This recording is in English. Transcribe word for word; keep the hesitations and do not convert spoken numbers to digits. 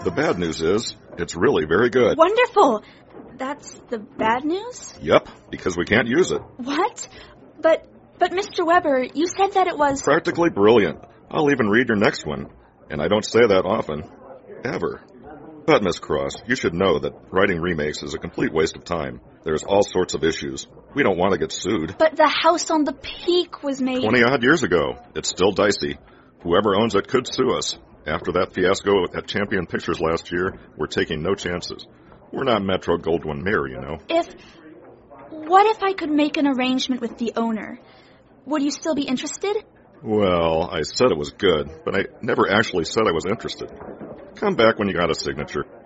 The bad news is, it's really very good. Wonderful! That's the bad news? Yep, because we can't use it. What? But, but Mister Weber, you said that it was... Practically brilliant. I'll even read your next one. And I don't say that often. Ever. But, Miss Cross, you should know that writing remakes is a complete waste of time. There's all sorts of issues. We don't want to get sued. But the House on the Peak was made... Twenty-odd years ago. It's still dicey. Whoever owns it could sue us. After that fiasco at Champion Pictures last year, we're taking no chances. We're not Metro-Goldwyn-Mayer, you know. If... What if I could make an arrangement with the owner? Would you still be interested? Well, I said it was good, but I never actually said I was interested. Come back when you got a signature.